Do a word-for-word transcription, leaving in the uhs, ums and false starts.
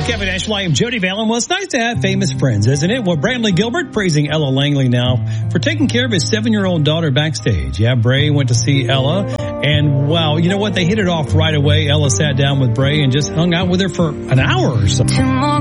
Kevin Ashwell, I am Jody Valen. Well, it's nice to have famous friends, isn't it? Well, Bradley Gilbert praising Ella Langley now for taking care of his seven-year-old daughter backstage. Yeah, Bray went to see Ella, and wow, you know what? They hit it off right away. Ella sat down with Bray and just hung out with her for an hour or so.